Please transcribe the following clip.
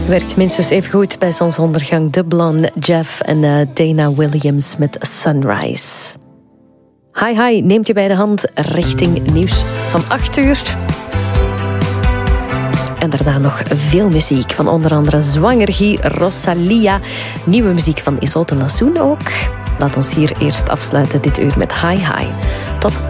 Werkt minstens even goed bij zonsondergang. De Blonde, Jeff en Dana Williams met Sunrise. Hi, neemt je bij de hand richting nieuws van 8 uur. En daarna nog veel muziek van onder andere Zwangergie, Rosalia. Nieuwe muziek van Isolde Lassoen ook. Laat ons hier eerst afsluiten dit uur met Hi. Tot